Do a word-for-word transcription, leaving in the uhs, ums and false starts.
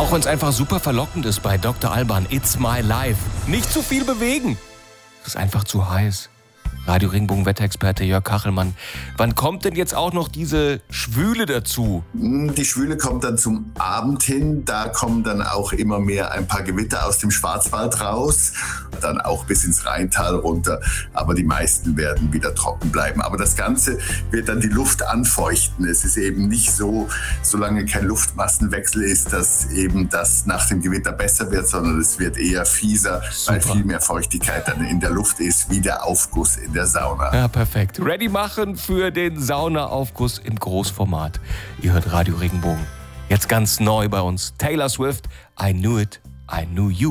Auch wenn es einfach super verlockend ist bei Doktor Alban, It's My Life. Nicht zu viel bewegen. Es ist einfach zu heiß. Radio Regenbogen Wetterexperte Jörg Kachelmann. Wann kommt denn jetzt auch noch diese Schwüle dazu? Die Schwüle kommt dann zum Abend hin. Da kommen dann auch immer mehr ein paar Gewitter aus dem Schwarzwald raus. Dann auch bis ins Rheintal runter. Aber die meisten werden wieder trocken bleiben. Aber das Ganze wird dann die Luft anfeuchten. Es ist eben nicht so, solange kein Luftmassenwechsel ist, dass eben das nach dem Gewitter besser wird, sondern es wird eher fieser, Super. Weil viel mehr Feuchtigkeit dann in der Luft ist, wie der Aufguss in der Sauna. Ja, perfekt. Ready machen für den Saunaaufguss im Großformat. Ihr hört Radio Regenbogen. Jetzt ganz neu bei uns. Taylor Swift, I Knew It, I Knew You.